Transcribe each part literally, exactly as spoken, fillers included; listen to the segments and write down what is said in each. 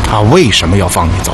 他为什么要放你走？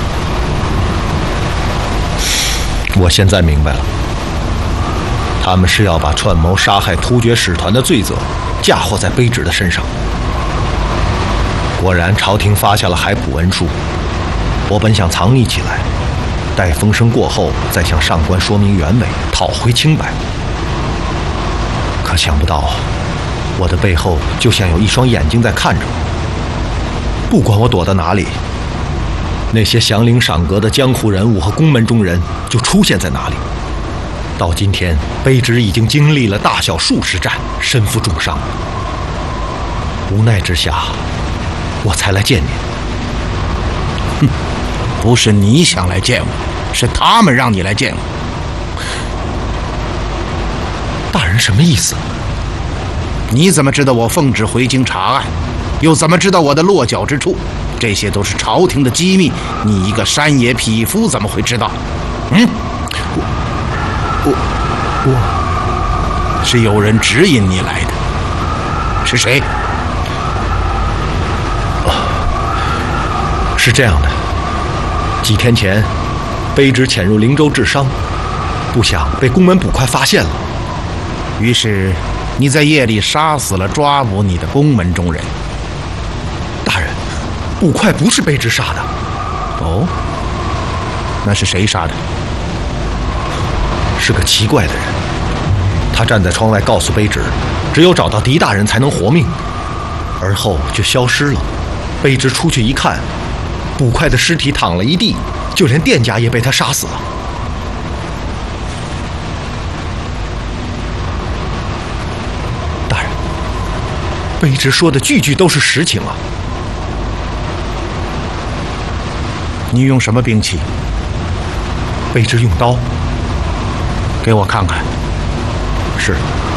我现在明白了，他们是要把串谋杀害突厥使团的罪责嫁祸在卑职的身上。果然，朝廷发下了海捕文书，我本想藏匿起来，待风声过后再向上官说明原委，讨回清白。可想不到，我的背后就像有一双眼睛在看着我，不管我躲到哪里，那些降临赏阁的江湖人物和宫门中人就出现在哪里。到今天，卑职已经经历了大小数十战，身负重伤，无奈之下，我才来见您。 哼，不是你想来见我，是他们让你来见我。 大人什么意思？ 你怎么知道我奉旨回京查案？又怎么知道我的落脚之处？这些都是朝廷的机密，你一个山野匹夫怎么会知道？嗯，我我我是有人指引你来的，是谁？ 是这样的，几天前，卑职潜入灵州治伤，不想被宫门捕快发现了。 于是，你在夜里杀死了抓捕你的宫门中人。 大人，捕快不是卑职杀的。 哦，那是谁杀的？ 是个奇怪的人，他站在窗外告诉卑职，只有找到狄大人才能活命，而后就消失了。卑职出去一看，捕快的尸体躺了一地，就连店家也被他杀死了。大人，卑职说的句句都是实情啊。 你用什么兵器？ 卑职用刀。 给我看看。 是。